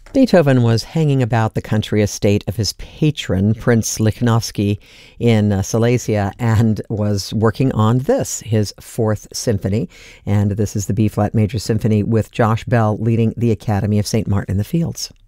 Beethoven was hanging about the country estate of his patron, Prince Lichnowsky, in Silesia, and was working on this, his Fourth Symphony. And this is the B-flat Major Symphony with Josh Bell leading the Academy of St. Martin in the Fields.